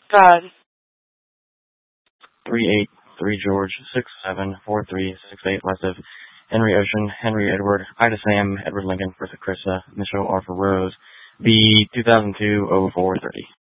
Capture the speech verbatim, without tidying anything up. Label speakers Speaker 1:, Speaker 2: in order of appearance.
Speaker 1: God.
Speaker 2: three eight, three George, six seven, four three, six eight Lessive, Henry Ocean, Henry Edward, Ida Sam, Edward Lincoln, Bertha Krista, Michelle Arthur Rose, B two thousand two oh four thirty.